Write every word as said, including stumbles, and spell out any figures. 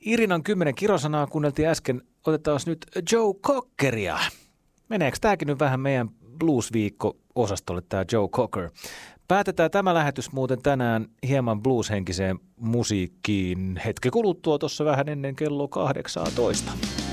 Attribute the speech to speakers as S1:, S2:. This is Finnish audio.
S1: Irinan kymmenen kirosanaa kuunneltiin äsken. Otetaan nyt Joe Cockeria. Meneekö tämäkin nyt vähän meidän Blues-viikko-osastolle, tämä Joe Cocker? Päätetään tämä lähetys muuten tänään hieman blues-henkiseen musiikkiin hetken kuluttua tuossa vähän ennen kello kahdeksantoista.